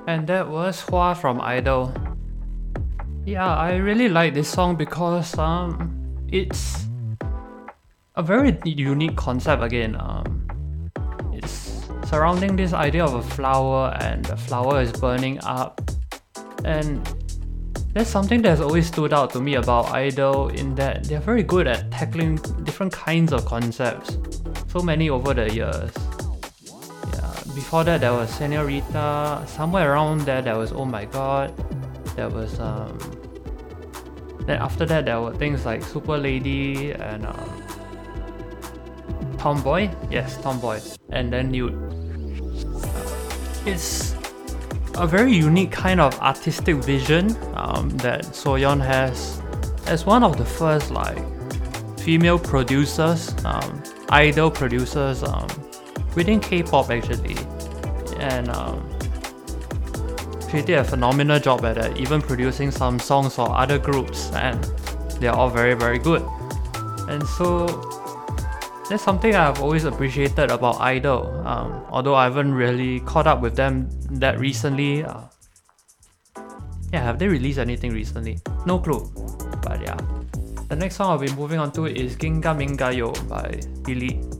And that was Hua from Idol. Yeah, I really like this song because it's a very unique concept again. It's surrounding this idea of a flower and the flower is burning up. And that's something that's always stood out to me about Idol in that they're very good at tackling different kinds of concepts. So many over the years. Before that there was Senorita, somewhere around there was Oh My God, there was then after that there were things like Super Lady and Tomboy, yes, Tomboy, and then Nude. It's a very unique kind of artistic vision that Soyeon has as one of the first female producers, idol producers within K-pop actually, and she did a phenomenal job at it, even producing some songs for other groups, and they're all very very good. And so that's something I've always appreciated about Idol, although I haven't really caught up with them that recently. Have they released anything recently? No clue, but yeah. The next song I'll be moving on to is Ginga Minga Yo by Billy.